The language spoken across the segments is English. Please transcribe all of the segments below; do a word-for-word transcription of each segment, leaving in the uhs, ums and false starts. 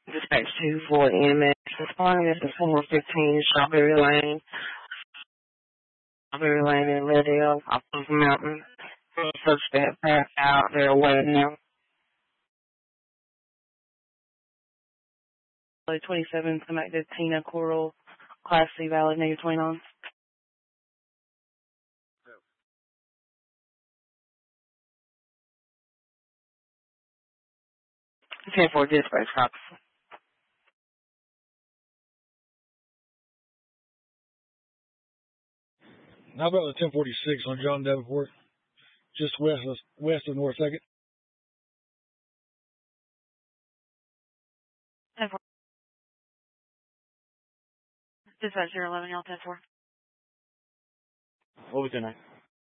Dispatch two for E M S. Responding is the four fifteen Strawberry Lane. Strawberry Lane in Leadville, off of the mountain. Suspect passed out. They're away now. twenty-seven, some active Tina Coral, Class C valid, negative twenty-nine. ten four dispatch cops. How about the ten forty-six on John Davenport, just west of, west of North second? ten four. Dispatch zero eleven, y'all ten four. What was your name?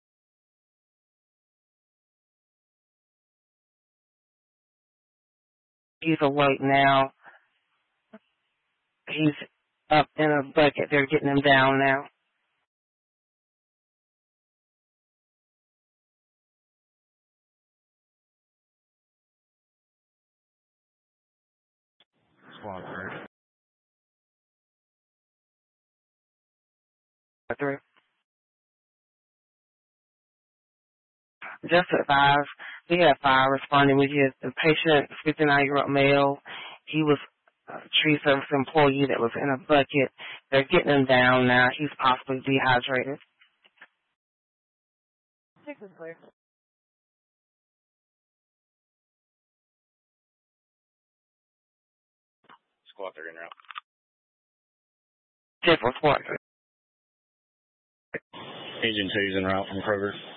He's awake now. He's up in a bucket. They're getting him down now. Squad three. Three. Just at five. We had five responding with you. The patient, fifty-nine-year-old male, he was a tree service employee that was in a bucket. They're getting him down now. He's possibly dehydrated. Six is clear. Squad three in route. Different squad. Agent two's en route from Kroger.